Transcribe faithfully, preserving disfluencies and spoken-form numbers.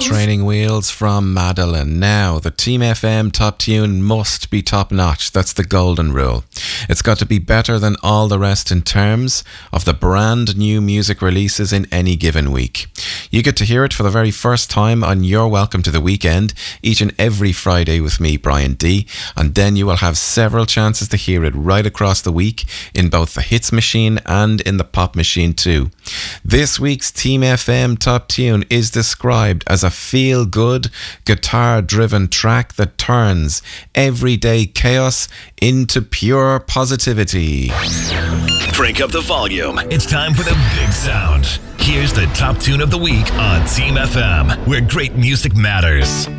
Training Wheels from Madeline. Now, the Team F M top tune must be top notch. That's the golden rule. It's got to be better than all the rest in terms of the brand new music releases in any given week. You get to hear it for the very first time on Your Welcome to the Weekend each and every Friday with me, Brian D. And then you will have several chances to hear it right across the week in both the Hits Machine and in the Pop Machine too. This week's Team F M top tune is described as a feel-good, guitar-driven track that turns everyday chaos into pure positivity. Crank up the volume. It's time for the big sound. Here's the top tune of the week on Team F M, where great music matters.